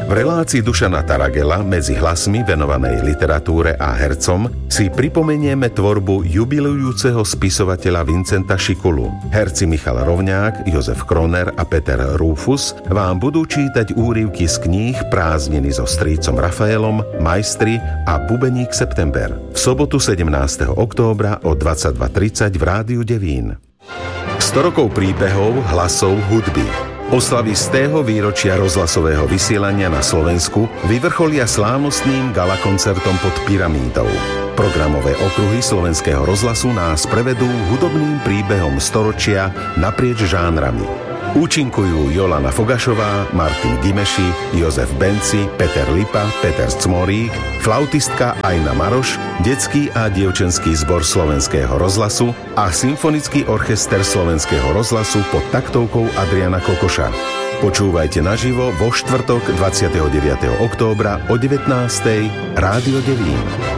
V relácii Dušana Taragela medzi hlasmi venovanej literatúre a hercom si pripomenieme tvorbu jubilujúceho spisovateľa Vincenta Šikulu. Herci Michal Rovňák, Jozef Kroner a Peter Rúfus vám budú čítať úryvky z kníh Prázdniny so strýcom Rafaelom, Majstri a Bubeník September. V sobotu 17. októbra o 22:30 v Rádiu Devín. 100 rokov príbehov, hlasov, hudby. Oslavy z tého výročia rozhlasového vysielania na Slovensku vyvrcholia slávnostným galakoncertom pod Pyramídou. Programové okruhy Slovenského rozhlasu nás prevedú hudobným príbehom storočia naprieč žánrami. Účinkujú Jolana Fogašová, Martin Gimeši, Jozef Benci, Peter Lipa, Peter Cmorík, flautistka Ajna Maroš, detský a dievčenský zbor Slovenského rozhlasu a symfonický orchester Slovenského rozhlasu pod taktovkou Adriana Kokoša. Počúvajte naživo vo štvrtok 29. októbra o 19:00 Rádio Devín.